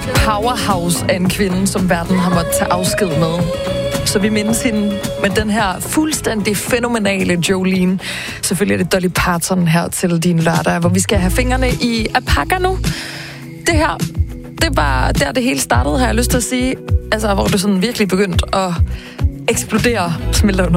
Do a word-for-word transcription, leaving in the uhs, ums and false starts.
powerhouse af en kvinde, som verden har måttet tage afsked med. Så vi mindes hende med den her fuldstændig fænomenale Jolene. Selvfølgelig er det Dolly Parton her til din lørdag, hvor vi skal have fingrene i alpaca nu. Det her, det var der det hele startede, har jeg lyst til at sige. Altså, hvor det sådan virkelig begyndte at eksplodere, smelte